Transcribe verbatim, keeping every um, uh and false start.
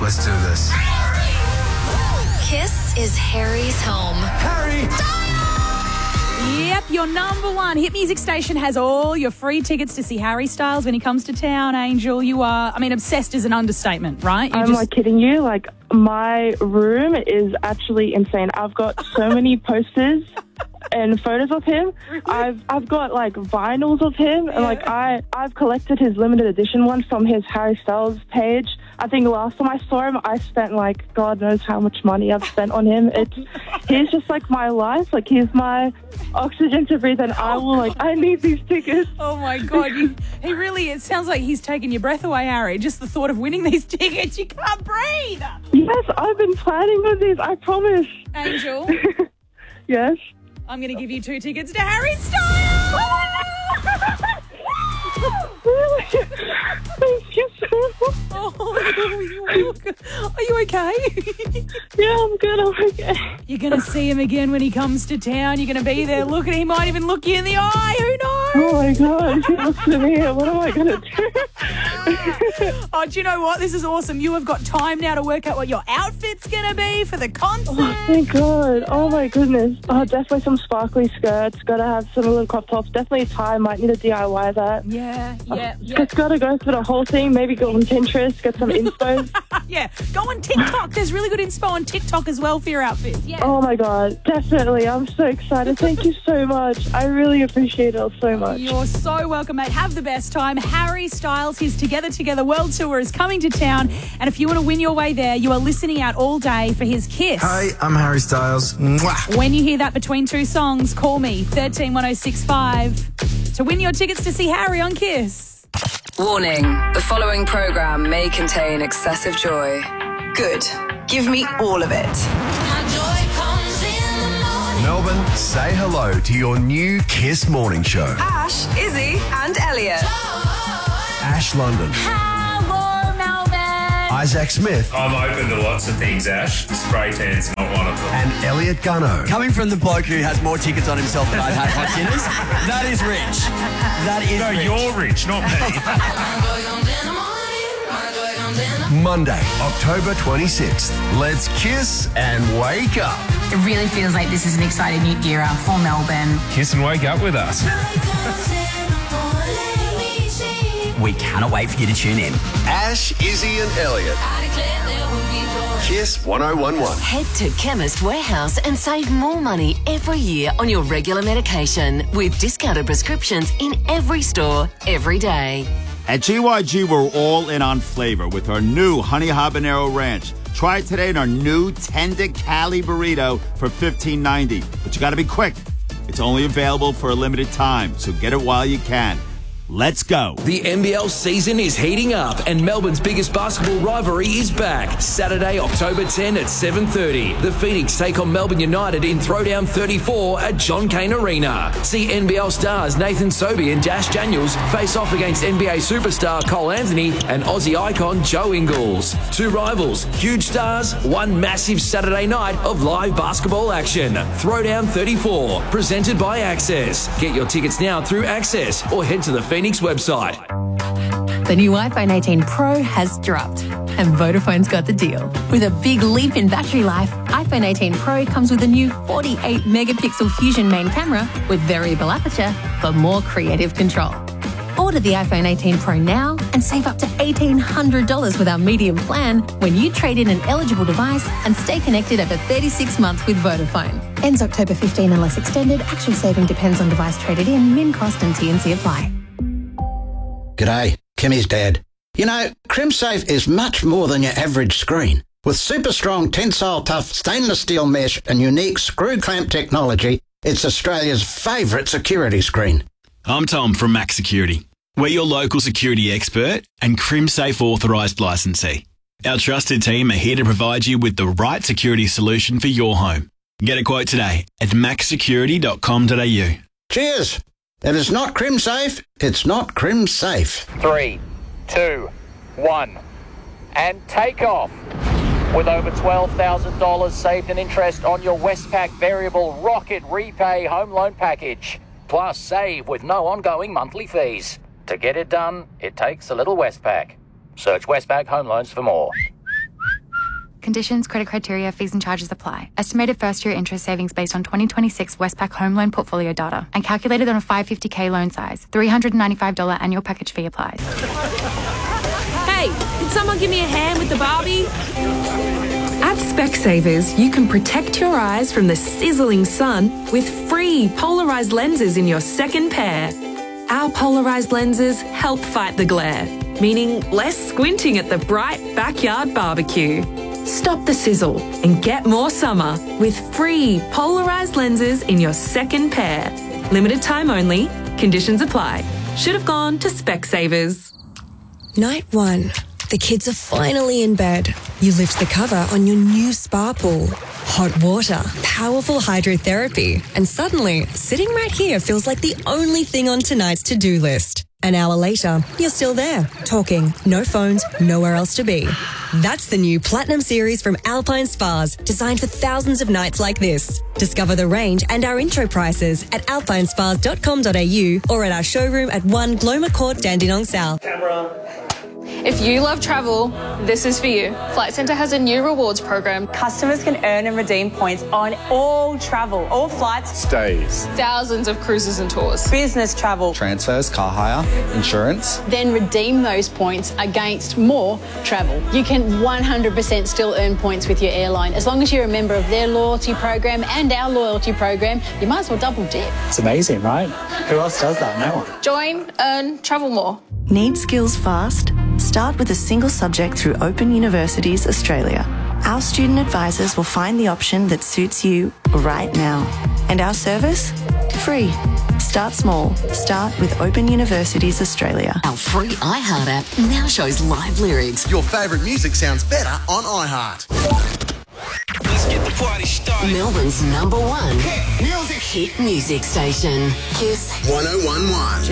Let's do this. Kiss is Harry's home. Harry! Yep, your number one hit music station has all your free tickets to see Harry Styles when he comes to town, Angel. You are, I mean, obsessed is an understatement, right? You I'm just... not kidding you. Like, my room is actually insane. I've got so many posters and photos of him. I've I've got like vinyls of him, and like I I've collected his limited edition one from his Harry Styles page. I think last time I saw him, I spent like God knows how much money I've spent on him. It's he's just like my life. Like he's my oxygen to breathe, and I will like I need these tickets. Oh my God, you, he really. It sounds like he's taking your breath away, Harry. Just the thought of winning these tickets, you can't breathe. Yes, I've been planning on this. I promise. Angel. Yes. I'm going to give you two tickets to Harry Styles. Really? Thank you so much. Oh, you're welcome. Are you okay? Yeah, I'm good. I'm okay. You're going to see him again when he comes to town. You're going to be there looking. He might even look you in the eye. Who knows? Oh my God, he looks at me. What am I going to do? Oh, do you know what? This is awesome. You have got time now to work out what your outfit's going to be for the concert. Oh, thank God. Oh my goodness. Oh, definitely some sparkly skirts. Got to have some little crop tops. Definitely a tie. Might need to D I Y that. Yeah, yeah, yeah. Just got to go through the whole thing. Maybe go on Pinterest, get some inspo. Yeah, go on TikTok. There's really good inspo on TikTok as well for your outfits. Yeah. Oh my God, definitely. I'm so excited. Thank you so much. I really appreciate it so much. You're so welcome, mate. Have the best time. Harry Styles, his Together Together World Tour is coming to town. And if you want to win your way there, you are listening out all day for his Kiss. Hi, I'm Harry Styles. Mwah. When you hear that between two songs, call me, thirteen one oh six five, to win your tickets to see Harry on Kiss. Warning, the following program may contain excessive joy. Good. Give me all of it. Melbourne, say hello to your new Kiss Morning Show. Ash, Izzy and Elliot. Ash London. Hello, Melbourne. Isaac Smith. I'm open to lots of things, Ash. Spray tan's not one of them. And Elliot Gunno. Coming from the bloke who has more tickets on himself than I've had hot dinners, that is rich. That is no, rich. you're rich, not me. Monday, October twenty-sixth. Let's kiss and wake up. It really feels like this is an exciting new era for Melbourne. Kiss and wake up with us. We cannot wait for you to tune in. Ash, Izzy and Elliot. Kiss one oh one one. Head to Chemist Warehouse and save more money every year on your regular medication with discounted prescriptions in every store, every day. At G Y G, we're all in on flavor with our new Honey Habanero Ranch. Try it today in our new Tender Cali Burrito for fifteen ninety. But you got to be quick. It's only available for a limited time, so get it while you can. Let's go. The N B L season is heating up and Melbourne's biggest basketball rivalry is back. Saturday, October tenth at seven thirty. The Phoenix take on Melbourne United in Throwdown thirty-four at John Cain Arena. See N B L stars Nathan Sobey and Dash Daniels face off against N B A superstar Cole Anthony and Aussie icon Joe Ingles. Two rivals, huge stars, one massive Saturday night of live basketball action. Throwdown thirty-four, presented by Access. Get your tickets now through Access or head to the Phoenix website. The new iPhone eighteen Pro has dropped and Vodafone's got the deal. With a big leap in battery life, iPhone eighteen Pro comes with a new forty-eight megapixel Fusion main camera with variable aperture for more creative control. Order the iPhone eighteen Pro now and save up to eighteen hundred dollars with our medium plan when you trade in an eligible device and stay connected over thirty-six months with Vodafone. Ends October fifteenth unless extended. Actual saving depends on device traded in. Min cost and T and C apply. G'day, Kimmy's dad. You know, CrimSafe is much more than your average screen. With super strong tensile tough stainless steel mesh and unique screw clamp technology, it's Australia's favourite security screen. I'm Tom from Max Security. We're your local security expert and CrimSafe authorised licensee. Our trusted team are here to provide you with the right security solution for your home. Get a quote today at max security dot com dot a u. Cheers! If it's not CrimSafe, it's not CrimSafe. Three, two, one, and take off. With over twelve thousand dollars saved in interest on your Westpac Variable Rocket Repay Home Loan Package. Plus save with no ongoing monthly fees. To get it done, it takes a little Westpac. Search Westpac Home Loans for more. Conditions, credit criteria, fees and charges apply. Estimated first-year interest savings based on twenty twenty-six Westpac home loan portfolio data and calculated on a five hundred fifty thousand loan size. three hundred ninety-five dollars annual package fee applies. Hey, can someone give me a hand with the Barbie? At Specsavers, you can protect your eyes from the sizzling sun with free polarized lenses in your second pair. Our polarized lenses help fight the glare, meaning less squinting at the bright backyard barbecue. Stop the sizzle and get more summer with free polarized lenses in your second pair. Limited time only. Conditions apply. Should have gone to Specsavers. Night one. The kids are finally in bed. You lift the cover on your new spa pool. Hot water, powerful hydrotherapy, and suddenly, sitting right here feels like the only thing on tonight's to-do list. An hour later, you're still there, talking, no phones, nowhere else to be. That's the new Platinum Series from Alpine Spas, designed for thousands of nights like this. Discover the range and our intro prices at alpine spas dot com dot a u or at our showroom at one Gloma Court, Dandenong South. Camera. If you love travel, this is for you. Flight Centre has a new rewards program. Customers can earn and redeem points on all travel, all flights, Stays. Thousands of cruises and tours. business travel. Transfers, car hire, insurance. Then redeem those points against more travel. You can one hundred percent still earn points with your airline. As long as you're a member of their loyalty program and our loyalty program, you might as well double dip. It's amazing, right? Who else does that? No one. Join, earn, travel more. Need skills fast? Start with a single subject through Open Universities Australia. Our student advisors will find the option that suits you right now. And our service? Free. Start small. Start with Open Universities Australia. Our free iHeart app now shows live lyrics. Your favourite music sounds better on iHeart. Let's get the party started. Melbourne's number one hit music, hit music station. Kiss one oh one one.